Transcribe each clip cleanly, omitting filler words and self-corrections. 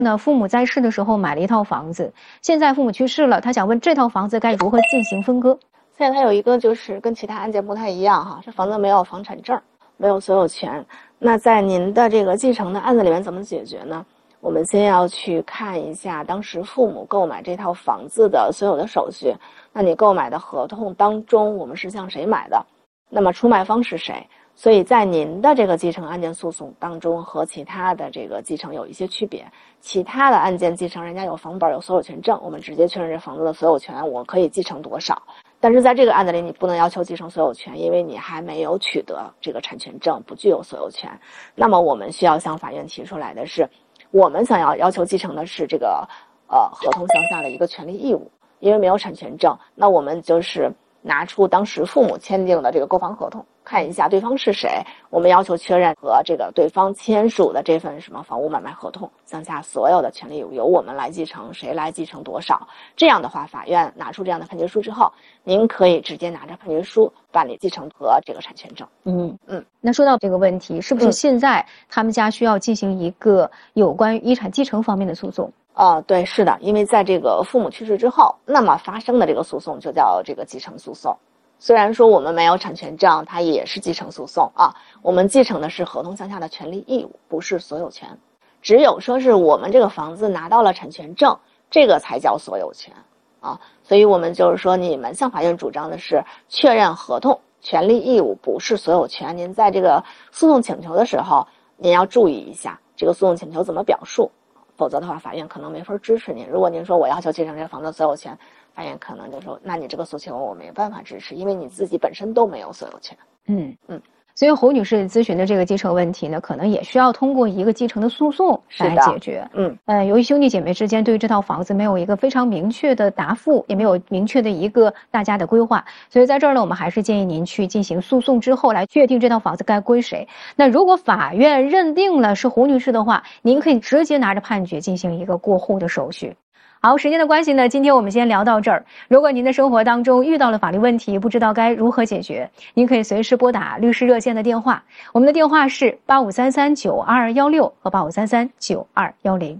那父母在世的时候买了一套房子，现在父母去世了，他想问这套房子该如何进行分割？ 现在它有一个就是跟其他案件不太一样哈，这房子没有房产证，没有所有权。那在您的这个继承的案子里面怎么解决呢？我们先要去看一下当时父母购买这套房子的所有的手续。那你购买的合同当中，我们是向谁买的？那么出卖方是谁？所以在您的这个继承案件诉讼当中，和其他的这个继承有一些区别。其他的案件继承，人家有房本有所有权证，我们直接确认这房子的所有权，我可以继承多少。但是在这个案子里，你不能要求继承所有权，因为你还没有取得这个产权证，不具有所有权。那么我们需要向法院提出来的是，我们想要求继承的是这个合同项下的一个权利义务，因为没有产权证，那我们就是拿出当时父母签订的这个购房合同，看一下对方是谁，我们要求确认和这个对方签署的这份什么房屋买卖合同项下所有的权利义务由我们来继承，谁来继承多少。这样的话，法院拿出这样的判决书之后，您可以直接拿着判决书办理继承和这个产权证。 那说到这个问题，是不是现在他们家需要进行一个有关于遗产继承方面的诉讼？ 对，是的，因为在这个父母去世之后，那么发生的这个诉讼就叫这个继承诉讼。虽然说我们没有产权证，它也是继承诉讼啊。我们继承的是合同项下的权利义务，不是所有权。只有说是我们这个房子拿到了产权证，这个才叫所有权啊。所以我们就是说，你们向法院主张的是确认合同权利义务，不是所有权。您在这个诉讼请求的时候，您要注意一下这个诉讼请求怎么表述。否则的话，法院可能没法支持您。如果您说我要求继承这个房子所有权，法院可能就说，那你这个诉求我没办法支持，因为你自己本身都没有所有权。 所以侯女士咨询的这个继承问题呢，可能也需要通过一个继承的诉讼来解决。由于兄弟姐妹之间对于这套房子没有一个非常明确的答复，也没有明确的一个大家的规划，所以在这儿呢，我们还是建议您去进行诉讼之后来确定这套房子该归谁。那如果法院认定了是胡女士的话，您可以直接拿着判决进行一个过户的手续。好，时间的关系呢，今天我们先聊到这儿。如果您的生活当中遇到了法律问题，不知道该如何解决，您可以随时拨打律师热线的电话，我们的电话是85339216和85339210。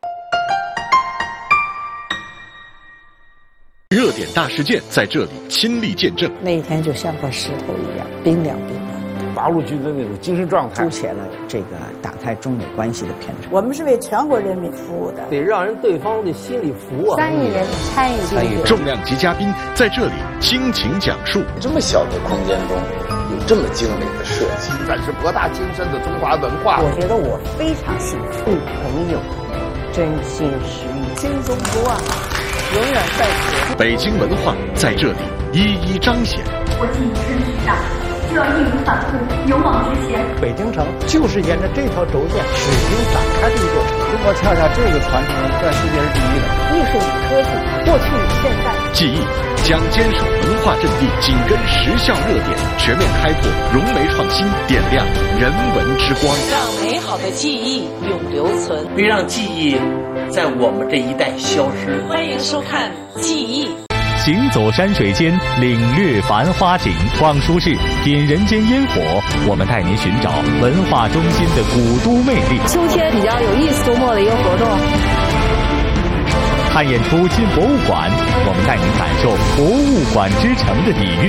热点大事件在这里亲历见证， 那一天就像块石头一样冰凉冰凉。 八路军的那种精神状态， 凸显了这个打开中美关系的偏差。 我们是为全国人民服务的， 得让人对方的心里服啊。 3亿人参与， 重量级嘉宾在这里倾情讲述。 这么小的空间中有这么精美的设计， 展示博大精深的中华文化。 我觉得我非常幸福，对朋友真心实意，心中不忘，永远在此。 北京文化在这里一一彰显。 我既已身体上，就要义无反顾，勇往直前。 北京城就是沿着这条轴线始终展开的一座城。中国恰恰这个传承在世界是第一的。 艺术与科技，过去与现在。 记忆将坚守文化阵地，紧跟时效热点，全面开拓融媒创新，点亮人文之光， 让美好的记忆永留存， 别让记忆在我们这一代消失。 欢迎收看《记忆》。 行走山水间，领略繁花景；逛书市，品人间烟火。我们带您寻找文化中心的古都魅力。 秋天比较有意思，周末的一个活动。 看演出进博物馆，我们带您感受博物馆之城的底蕴。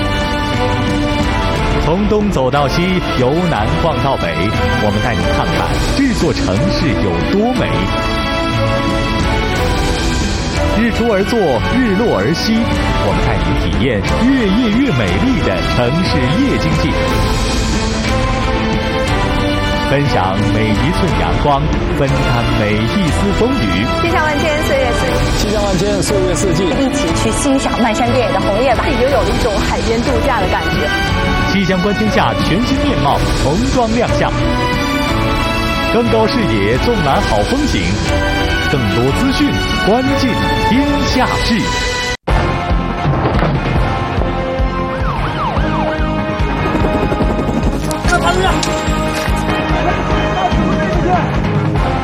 从东走到西，由南逛到北，我们带您看看这座城市有多美。日出而作，日落而息，我们带您体验越夜越美丽的城市夜经济，分享每一寸阳光，分担每一丝风雨。 气象万千，岁月四季。 气象万千，岁月四季。 一起去欣赏漫山遍野的红叶吧，已经有了一种海边度假的感觉。 气象观天下全新面貌重装亮相，更高视野，纵览好风景。更多资讯，关键天下事。 看他们